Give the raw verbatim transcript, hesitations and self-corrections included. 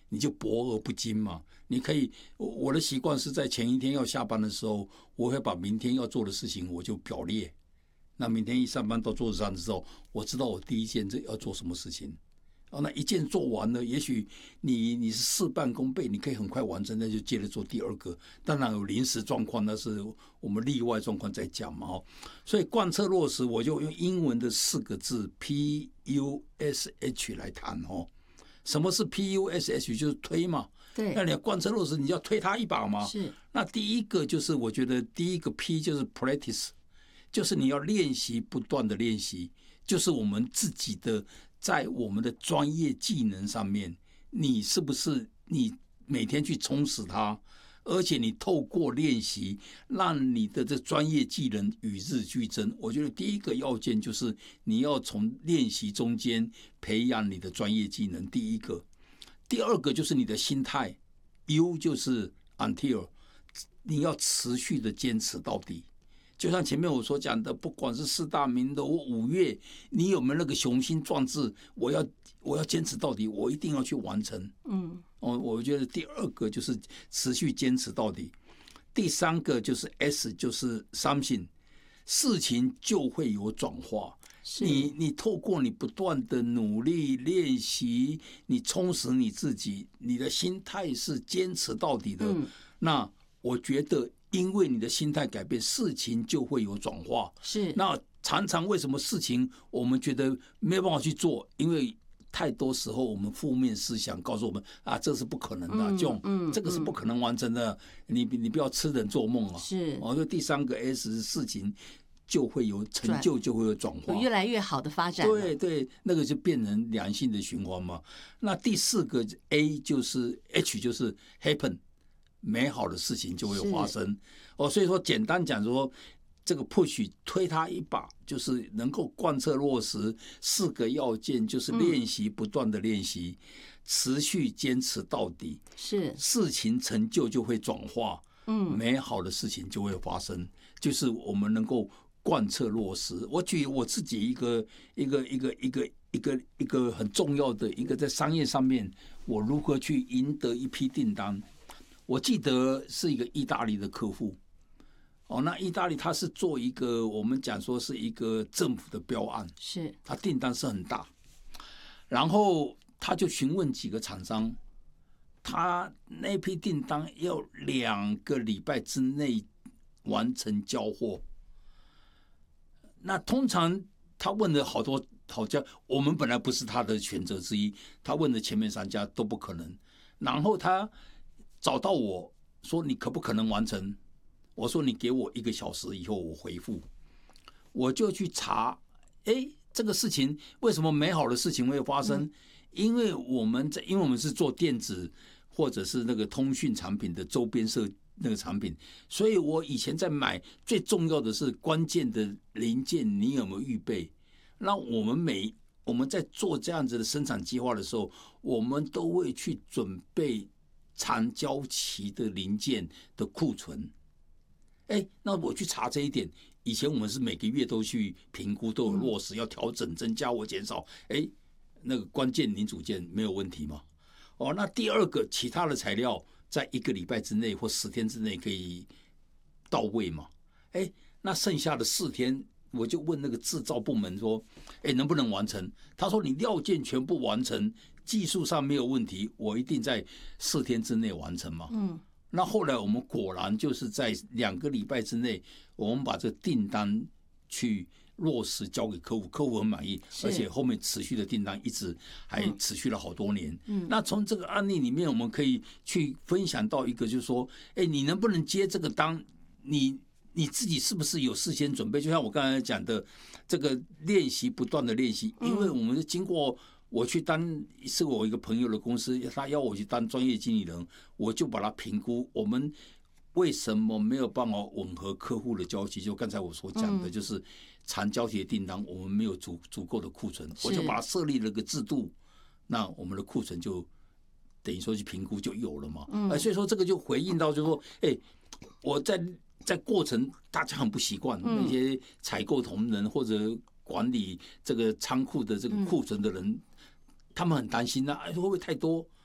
你就博而不精嘛。你可以，我的习惯是在前一天要下班的时候，我会把明天要做的事情我就表列。那明天一上班到桌子上的时候，我知道我第一件这要做什么事情。哦，那一件做完了，也许你你是事半功倍，你可以很快完成，那就接着做第二个。当然有临时状况，那是我们例外状况再讲嘛。哦，所以贯彻落实，我就用英文的四个字 P U S H 来谈哦。什么是 P U S H？ 就是推嘛。 对。 那你要贯彻落实，你要推他一把嘛。 是。 那第一个就是我觉得第一个 P 就是 practice， 就是你要练习，不断的练习，就是我们自己的。在我们的专业技能上面，你是不是你每天去充实它，而且你透过练习，让你的这专业技能与日俱增。我觉得第一个要件就是你要从练习中间培养你的专业技能。第一个，第二个就是你的心态 ，U 就是 until， 你要持续的坚持到底。就像前面我所讲的，不管是四大名的或五月，你有没有那个雄心壮志？我要我要坚持到底，我一定要去完成。嗯，哦，我觉得第二个就是持续坚持到底，第三个就是 S， 就是 something， 事情就会有转化。你你透过你不断的努力练习，你充实你自己，你的心态是坚持到底的。嗯，那我觉得。因为你的心态改变，事情就会有转化。 是， 那常常为什么事情我们觉得没有办法去做？因为太多时候我们负面思想告诉我们啊，这是不可能的，这种、嗯嗯、这个是不可能完成的。你你不要痴人做梦啊！ 是， 哦，就第三个 S 事情就会有成就，就会有转化， 有越来越好的发展。 对对，那个就变成良性的循环嘛。那第四个 A 就是 H 就是 happen。美好的事情就会发生哦，所以说简单讲说，这个 push 推他一把，就是能够贯彻落实四个要件，就是练习，不断的练习，持续坚持到底， 是事情成就就会转化，嗯，美好的事情就会发生，就是我们能够贯彻落实。我举我自己一个一个一个一个一个一个很重要的一个在商业上面，我如何去赢得一批订单。我记得是一个意大利的客户，哦，那意大利他是做一个我们讲说是一个政府的标案， 是， 他订单是很大，然后他就询问几个厂商，他那批订单要两个礼拜之内完成交货。那通常他问了好多好家，我们本来不是他的选择之一，他问的前面三家都不可能，然后他。找到我说你可不可能完成？我说你给我一个小时以后我回复，我就去查，哎，这个事情为什么美好的事情会发生？嗯、因为我们在，因为我们是做电子或者是那个通讯产品的周边设那个产品，所以我以前在买最重要的是关键的零件，你有没有预备？那我们每我们在做这样子的生产计划的时候，我们都会去准备。长交期的零件的库存，哎，那我去查这一点。以前我们是每个月都去评估，都有落实，要调整、增加或减少。哎，那个关键零组件没有问题吗？哦，那第二个，其他的材料在一个礼拜之内或十天之内可以到位吗？哎，那剩下的四天，我就问那个制造部门说，哎，能不能完成？他说你料件全部完成。技术上没有问题，我一定在四天之内完成嘛。嗯，那后来我们果然就是在两个礼拜之内，我们把这订单去落实交给客户，客户很满意，而且后面持续的订单一直还持续了好多年。嗯，那从这个案例里面，我们可以去分享到一个，就是说，哎，你能不能接这个单？你你自己是不是有事先准备？就像我刚才讲的，这个练习不断的练习，因为我们是经过。我去当是我一个朋友的公司，他要我去当专业经理人，我就把它评估。我们为什么没有办法吻合客户的交期？就刚才我所讲的，就是长交期的订单，我们没有足足够的库存，我就把它设立了个制度，那我们的库存就等于说去评估就有了嘛。嗯，所以说这个就回应到，就是说，哎，我在在过程大家很不习惯，那些采购同仁或者管理这个仓库的这个库存的人。他们很担心啊，哎，会不会太多？